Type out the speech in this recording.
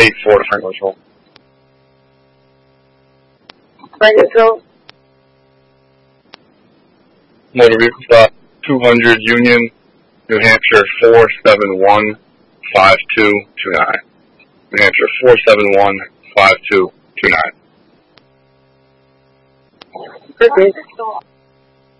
8-4 to Franklin Patrol. Franklin Patrol. Motor vehicle stop 200 Union, New Hampshire 471-5229. New Hampshire 471-5229. Okay.